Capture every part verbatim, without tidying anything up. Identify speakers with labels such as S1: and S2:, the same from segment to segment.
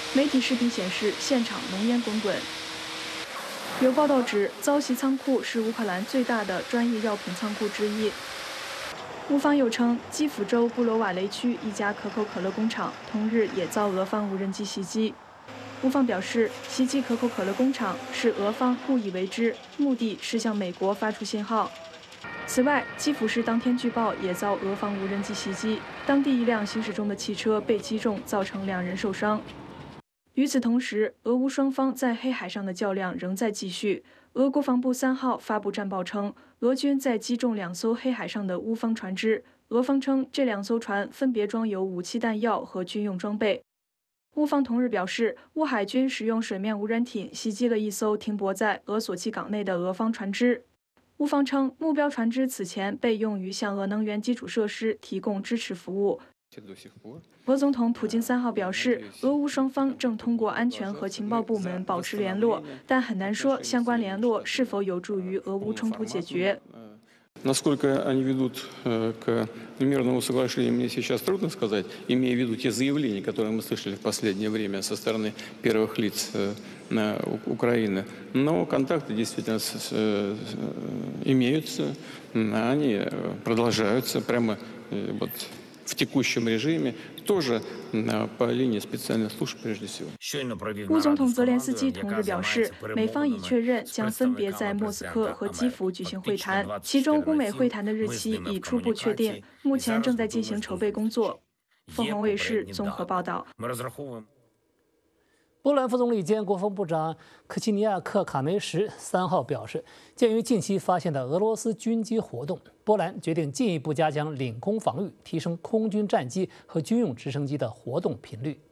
S1: 媒体视频显示，现场浓烟滚滚。有报道指，遭袭仓库是乌克兰最大的专业药品仓库之一。乌方又称，基辅州布罗瓦雷区一家可口可乐工厂同日也遭俄方无人机袭击。乌方表示，袭击可口可乐工厂是俄方故意为之，目的是向美国发出信号。此外，基辅市当天据报也遭俄方无人机袭击，当地一辆行驶中的汽车被击中，造成两人受伤。与此同时，俄乌双方在黑海上的较量仍在继续。俄国防部三号发布战报称，俄军在击中两艘黑海上的乌方船只。俄方称，这两艘船分别装有武器弹药和军用装备。乌方同日表示，乌海军使用水面无人艇袭击了一艘停泊在俄索契港内的俄方船只。乌方称，目标船只此前被用于向俄能源基础设施提供支持服务。俄总统普京三号表示，俄乌双方正通过安全和情报部门保持联络，但很难说相关联络是否有助于俄乌冲突解决。
S2: Насколько они ведут к мирному соглашению, мне сейчас трудно сказать, имея в виду те заявления, которые мы слышали в последнее время со стороны первых лиц Украины. Но контакты действительно имеются, они продолжаются прямо вот в текущем режиме, тоже по линии специальных служб прежде всего.
S1: 乌总统泽连斯基同日表示，美方已确认将分别在莫斯科和基辅举行会谈，其中乌美会谈的日期已初步确定，目前正在进行筹备工作。凤凰卫视综合报道。
S3: 波兰副总理兼国防部长科齐尼亚克·卡梅什三号表示，鉴于近期发现的俄罗斯军机活动，波兰决定进一步加强领空防御，提升空军战机和军用直升机的活动频率。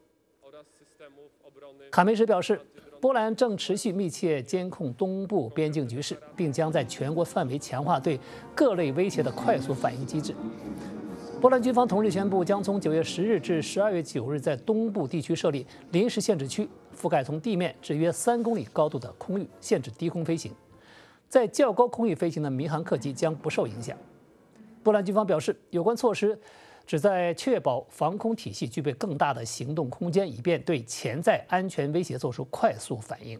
S3: 卡梅什表示，波兰正持续密切监控东部边境局势，并将在全国范围强化对各类威胁的快速反应机制。波兰军方同日宣布，将从九月十日至十二月九日在东部地区设立临时限制区，覆盖从地面至约三公里高度的空域，限制低空飞行。在较高空域飞行的民航客机将不受影响。波兰军方表示，有关措施旨在确保防空体系具备更大的行动空间，以便对潜在安全威胁做出快速反应。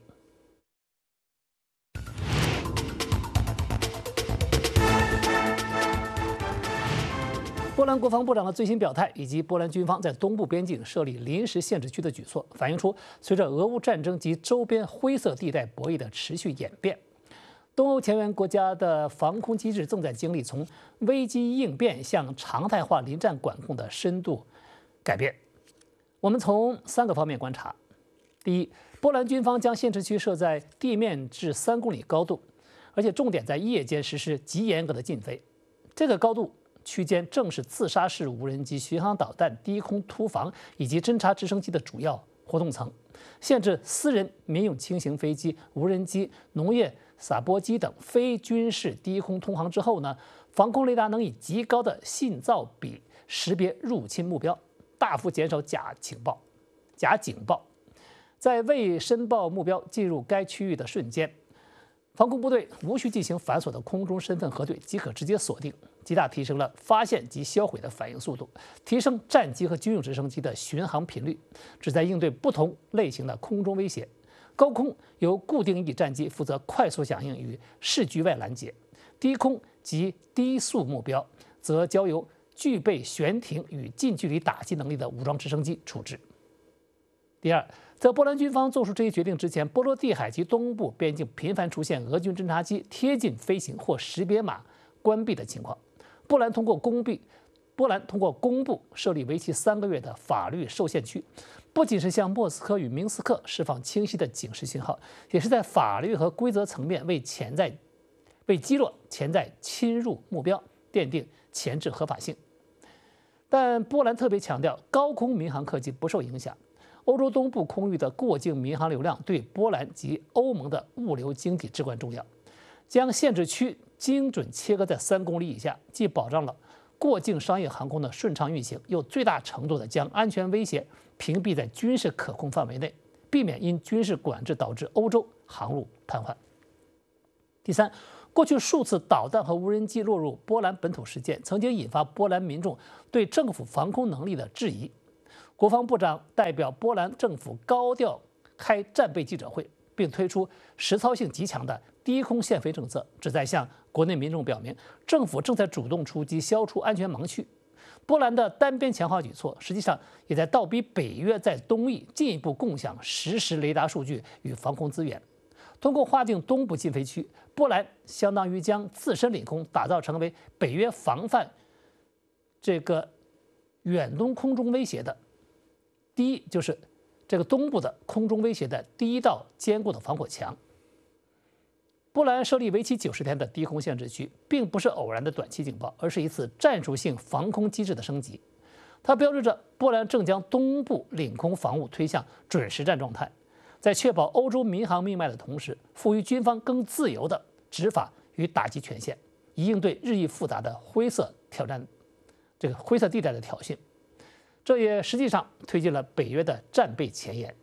S3: 波兰国防部长的最新表态，以及波兰军方在东部边境设立临时限制区的举措，反映出随着俄乌战争及周边灰色地带博弈的持续演变，东欧前沿国家的防空机制正在经历从危机应变向常态化临战管控的深度改变。我们从三个方面观察：第一，波兰军方将限制区设在地面至三公里高度，而且重点在夜间实施极严格的禁飞。这个高度区间正是自杀式无人机、巡航导弹、低空突防以及侦察直升机的主要活动层，限制私人、民用轻型飞机、无人机、农业撒播机等非军事低空通航之后呢，防空雷达能以极高的信噪比识别入侵目标，大幅减少假情报、假警报。在未申报目标进入该区域的瞬间，防空部队无需进行繁琐的空中身份核对，即可直接锁定，极大提升了发现及销毁的反应速度，提升战机和军用直升机的巡航频率，旨在应对不同类型的空中威胁。高空由固定翼战机负责快速响应与视距外拦截，低空及低速目标则交由具备悬停与近距离打击能力的武装直升机处置。第二，在波兰军方做出这一决定之前，波罗的海及东部边境频繁出现俄军侦察机贴近飞行或识别码关闭的情况。波兰通过公闭，波兰通过公布设立为期三个月的法律受限区，不仅是向莫斯科与明斯克释放清晰的警示信号，也是在法律和规则层面为潜在、为击落潜在侵入目标奠定前置合法性。但波兰特别强调，高空民航客机不受影响。欧洲东部空域的过境民航流量对波兰及欧盟的物流经济至关重要。将限制区精准切割在三公里以下，既保障了过境商业航空的顺畅运行，又最大程度地将安全威胁屏蔽在军事可控范围内，避免因军事管制导致欧洲航路瘫痪。第三，过去数次导弹和无人机落入波兰本土事件，曾经引发波兰民众对政府防空能力的质疑。 国防部长代表波兰政府高调开战备记者会，并推出实操性极强的低空限飞政策，旨在向国内民众表明政府正在主动出击，消除安全盲区。波兰的单边强化举措，实际上也在倒逼北约在东翼进一步共享实时雷达数据与防空资源。通过划定东部禁飞区，波兰相当于将自身领空打造成为北约防范这个远东空中威胁的第一，就是这个东部的空中威胁的第一道坚固的防火墙。波兰设立为期九十天的低空限制区，并不是偶然的短期警报，而是一次战术性防空机制的升级。它标志着波兰正将东部领空防务推向准实战状态，在确保欧洲民航命脉的同时，赋予军方更自由的执法与打击权限，以应对日益复杂的灰色挑战，这个灰色地带的挑衅。这也实际上推进了北约的战备前沿。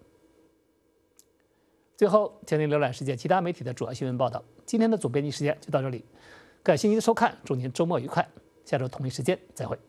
S3: 最后，请您浏览世界其他媒体的主要新闻报道。今天的总编辑时间就到这里，感谢您的收看，祝您周末愉快，下周同一时间再会。